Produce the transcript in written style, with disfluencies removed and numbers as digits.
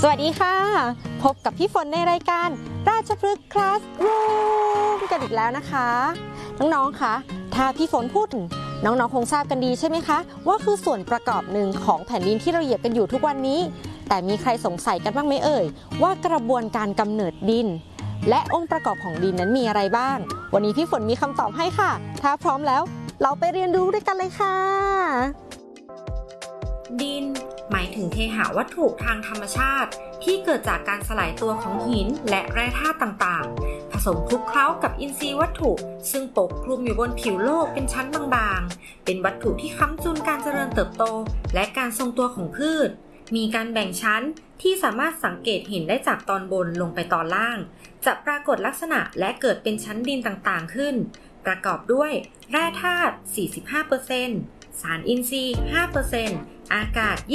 สวัสดีค่ะพบกับพี่ฝนในรายการราชพฤกษ์คลาสรูมกันอีกแล้วนะคะน้องๆคะถ้าพี่ฝนพูดถึงน้องๆคงทราบกันดีใช่ไหมคะว่าคือส่วนประกอบหนึ่งของแผ่นดินที่เราเหยียบกันอยู่ทุกวันนี้แต่มีใครสงสัยกันบ้างไหมเอ่ยว่ากระบวนการกำเนิดดินและองค์ประกอบของดินนั้นมีอะไรบ้างวันนี้พี่ฝนมีคำตอบให้ค่ะถ้าพร้อมแล้วเราไปเรียนรู้ด้วยกันเลยค่ะดินหมายถึงเทหะวัตถุทางธรรมชาติที่เกิดจากการสลายตัวของหินและแร่ธาตุต่างๆผสมคลุกเคล้ากับอินทรีย์วัตถุซึ่งปกคลุมอยู่บนผิวโลกเป็นชั้นบางๆเป็นวัตถุที่ค้ำจุนการเจริญเติบโตและการทรงตัวของพืชมีการแบ่งชั้นที่สามารถสังเกตเห็นได้จากตอนบนลงไปตอนล่างจะปรากฏลักษณะและเกิดเป็นชั้นดินต่างๆขึ้นประกอบด้วยแร่ธาตุ 45%สารอินทรีย์ 5%อากาศ